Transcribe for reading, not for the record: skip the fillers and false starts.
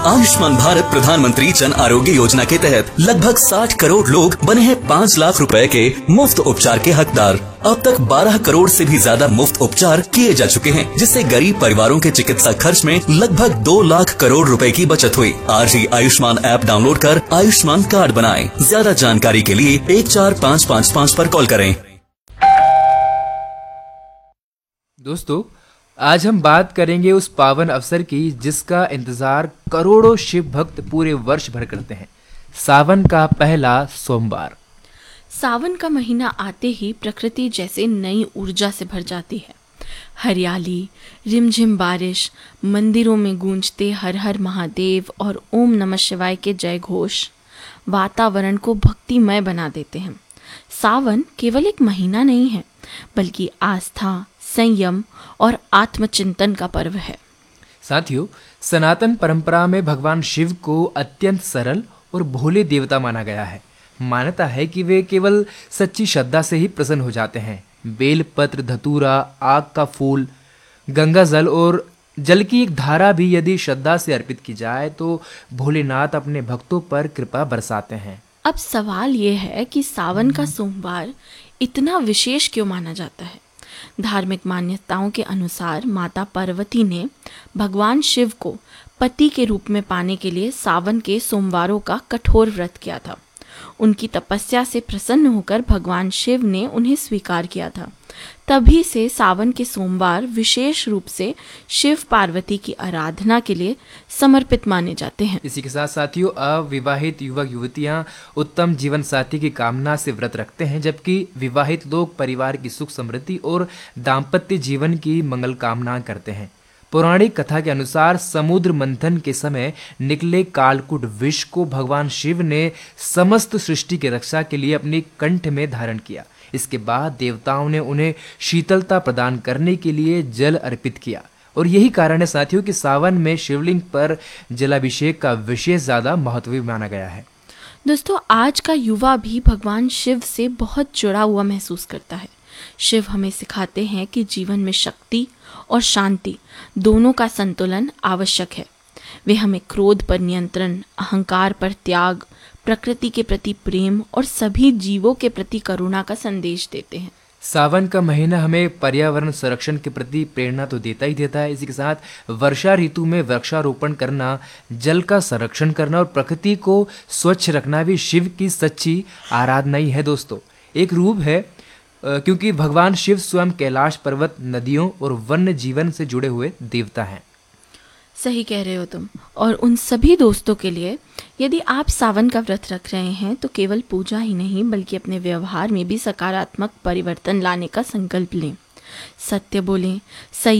आयुष्मान भारत प्रधानमंत्री जन आरोग्य योजना के तहत लगभग 60 करोड़ लोग बने हैं 5 लाख रुपए के मुफ्त उपचार के हकदार। अब तक 12 करोड़ से भी ज्यादा मुफ्त उपचार किए जा चुके हैं, जिससे गरीब परिवारों के चिकित्सा खर्च में लगभग 2 लाख करोड़ रुपए की बचत हुई। आज ही आयुष्मान ऐप डाउनलोड कर आयुष्मान कार्ड बनाएं। ज्यादा जानकारी के लिए 14555 पर कॉल करें। दोस्तों, आज हम बात करेंगे उस पावन अवसर की जिसका इंतजार करोड़ों शिव भक्त पूरे वर्ष भर करते हैं, सावन का पहला सोमवार। सावन का महीना आते ही प्रकृति जैसे नई ऊर्जा से भर जाती है। हरियाली, रिमझिम बारिश, मंदिरों में गूंजते हर हर महादेव और ओम नमः शिवाय के जय घोष वातावरण को भक्तिमय बना देते हैं। सावन केवल एक महीना नहीं है, बल्कि आस्था, संयम और आत्मचिंतन का पर्व है। साथियों, सनातन परंपरा में भगवान शिव को अत्यंत सरल और भोले देवता माना गया है। मान्यता है कि वे केवल सच्ची श्रद्धा से ही प्रसन्न हो जाते हैं। बेल पत्र, धतूरा, आग का फूल, गंगा जल और जल की एक धारा भी यदि श्रद्धा से अर्पित की जाए तो भोलेनाथ अपने भक्तों पर कृपा बरसाते हैं। अब सवाल ये है कि सावन का सोमवार इतना विशेष क्यों माना जाता है? धार्मिक मान्यताओं के अनुसार माता पार्वती ने भगवान शिव को पति के रूप में पाने के लिए सावन के सोमवारों का कठोर व्रत किया था। उनकी तपस्या से प्रसन्न होकर भगवान शिव ने उन्हें स्वीकार किया था। तभी से सावन के सोमवार विशेष रूप से शिव पार्वती की आराधना के लिए समर्पित माने जाते हैं। इसी के साथ साथियों, अविवाहित युवक युवतियां उत्तम जीवन साथी की कामना से व्रत रखते हैं, जबकि विवाहित लोग परिवार की सुख समृद्धि और दाम्पत्य जीवन की मंगल कामना करते हैं। पौराणिक कथा के अनुसार समुद्र मंथन के समय निकले कालकूट विष को भगवान शिव ने समस्त सृष्टि की रक्षा के लिए अपने कंठ में धारण किया। इसके बाद देवताओं ने उन्हें शीतलता प्रदान करने के लिए जल अर्पित किया, और यही कारण है साथियों कि सावन में शिवलिंग पर जलाभिषेक का विशेष ज्यादा महत्व माना गया है। दोस्तों, आज का युवा भी भगवान शिव से बहुत जुड़ा हुआ महसूस करता है। शिव हमें सिखाते हैं कि जीवन में शक्ति और शांति दोनों का संतुलन आवश्यक है। वे हमें क्रोध पर नियंत्रण, अहंकार पर त्याग, प्रकृति के प्रति प्रेम और सभी जीवों के प्रति करुणा का संदेश देते हैं। सावन का महीना हमें पर्यावरण संरक्षण के प्रति प्रेरणा तो देता ही देता है। इसी के साथ वर्षा ऋतु में वृक्षारोपण करना, जल का संरक्षण करना और प्रकृति को स्वच्छ रखना भी शिव की सच्ची आराधना ही है। दोस्तों, एक रूप है क्योंकि भगवान शिव स्वयं कैलाश पर्वत, नदियों और वन्य जीवन से जुड़े हुए देवता हैं। सही कह रहे हो तुम। और उन सभी दोस्तों के लिए, यदि आप सावन का व्रत रख रहे हैं तो केवल पूजा ही नहीं बल्कि अपने व्यवहार में भी सकारात्मक परिवर्तन लाने का संकल्प लें। सत्य बोलें, सही